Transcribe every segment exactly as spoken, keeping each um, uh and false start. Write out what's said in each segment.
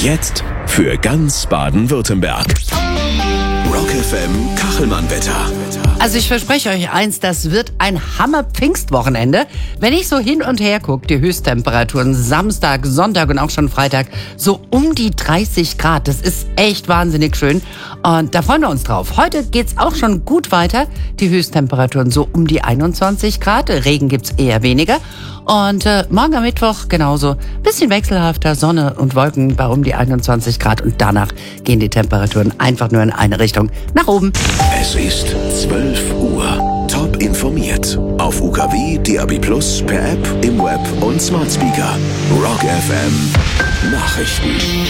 Jetzt für ganz Baden-Württemberg. Rock F M Kachelmann-Wetter. Also ich verspreche euch eins, das wird ein Hammer-Pfingstwochenende. Wenn ich so hin und her gucke, die Höchsttemperaturen Samstag, Sonntag und auch schon Freitag, so um die dreißig Grad. Das ist echt wahnsinnig schön und da freuen wir uns drauf. Heute geht's auch schon gut weiter. Die Höchsttemperaturen so um die einundzwanzig Grad. Regen gibt's eher weniger. Und äh, morgen am Mittwoch genauso. Bisschen wechselhafter, Sonne und Wolken bei um die einundzwanzig Grad. Und danach gehen die Temperaturen einfach nur in eine Richtung, nach oben. Es ist zwölf Uhr. Top informiert. Auf U K W, D A B Plus, per App, im Web und Smart Speaker. Rock F M Nachrichten.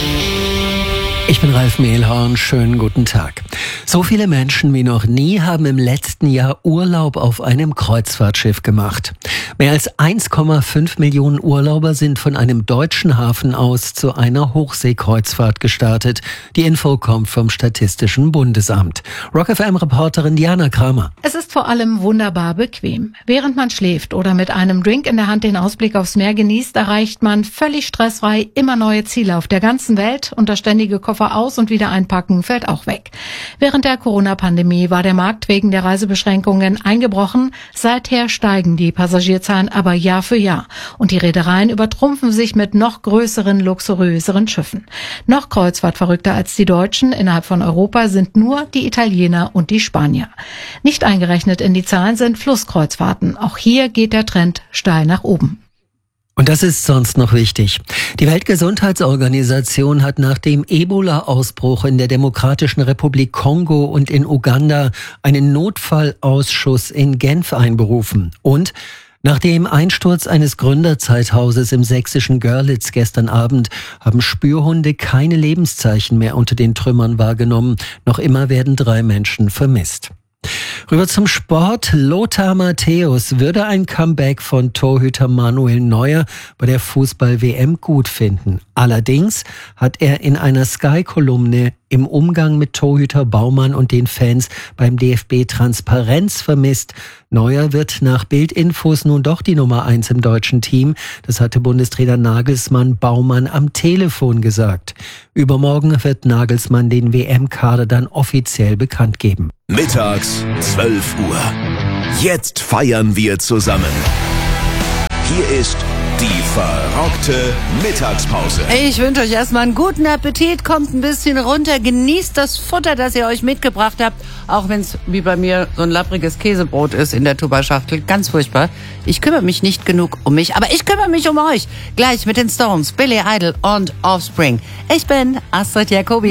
Ich bin Ralf Mehlhorn, schönen guten Tag. So viele Menschen wie noch nie haben im letzten Jahr Urlaub auf einem Kreuzfahrtschiff gemacht. Mehr als eins Komma fünf Millionen Urlauber sind von einem deutschen Hafen aus zu einer Hochseekreuzfahrt gestartet. Die Info kommt vom Statistischen Bundesamt. Rock F M-Reporterin Diana Kramer. Es ist vor allem wunderbar bequem. Während man schläft oder mit einem Drink in der Hand den Ausblick aufs Meer genießt, erreicht man völlig stressfrei immer neue Ziele auf der ganzen Welt und das ständige Koffer aus und wieder einpacken fällt auch weg. Während der Corona-Pandemie war der Markt wegen der Reisebeschränkungen eingebrochen. Seither steigen die Passagierzahlen aber Jahr für Jahr. Und die Reedereien übertrumpfen sich mit noch größeren, luxuriöseren Schiffen. Noch kreuzfahrtverrückter als die Deutschen innerhalb von Europa sind nur die Italiener und die Spanier. Nicht eingerechnet in die Zahlen sind Flusskreuzfahrten. Auch hier geht der Trend steil nach oben. Und das ist sonst noch wichtig. Die Weltgesundheitsorganisation hat nach dem Ebola-Ausbruch in der Demokratischen Republik Kongo und in Uganda einen Notfallausschuss in Genf einberufen. Und nach dem Einsturz eines Gründerzeithauses im sächsischen Görlitz gestern Abend haben Spürhunde keine Lebenszeichen mehr unter den Trümmern wahrgenommen. Noch immer werden drei Menschen vermisst. Rüber zum Sport. Lothar Matthäus würde ein Comeback von Torhüter Manuel Neuer bei der Fußball-W M gut finden. Allerdings hat er in einer Sky-Kolumne im Umgang mit Torhüter Baumann und den Fans beim D F B Transparenz vermisst. Neuer wird nach Bildinfos nun doch die Nummer eins im deutschen Team. Das hatte Bundestrainer Nagelsmann Baumann am Telefon gesagt. Übermorgen wird Nagelsmann den W M-Kader dann offiziell bekannt geben. Mittags zwölf Uhr. Jetzt feiern wir zusammen. Hier ist die verrockte Mittagspause. Ich wünsche euch erstmal einen guten Appetit, kommt ein bisschen runter, genießt das Futter, das ihr euch mitgebracht habt, auch wenn es wie bei mir so ein lappriges Käsebrot ist in der Tupperschachtel. Ganz furchtbar. Ich kümmere mich nicht genug um mich, aber ich kümmere mich um euch. Gleich mit den Stones, Billy Idol und Offspring. Ich bin Astrid Jacobi.